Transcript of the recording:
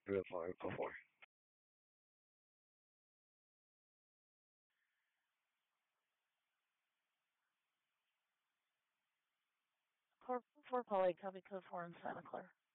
Real far, go for. 4 Polly, copy code 4 in Santa Clara.